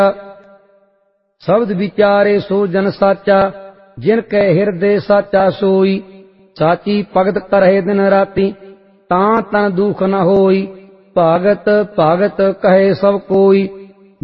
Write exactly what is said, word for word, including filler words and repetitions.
शब्द विचारे सो जन साचा, जिन कै हिरदे साचा सोई। साची भगत करहे दिन राती, तां तन दुख न होई। भागत भागत कहे सब कोई,